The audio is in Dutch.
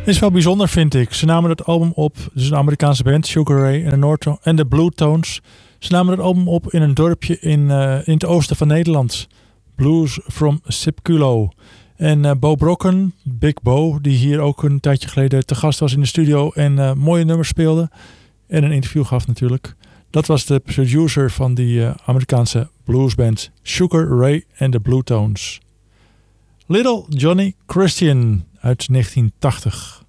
Is wel bijzonder, vind ik. Ze namen het album op, dus een Amerikaanse band, Sugar Ray en de Blue Tones. Ze namen het album op in een dorpje in het oosten van Nederland. Blues from Sipculo. En Bo Brokken, Big Bo, die hier ook een tijdje geleden te gast was in de studio en mooie nummers speelde. En een interview gaf natuurlijk. Dat was de producer van die Amerikaanse bluesband Sugar Ray and the Blue Tones. Little Johnny Christian uit 1980.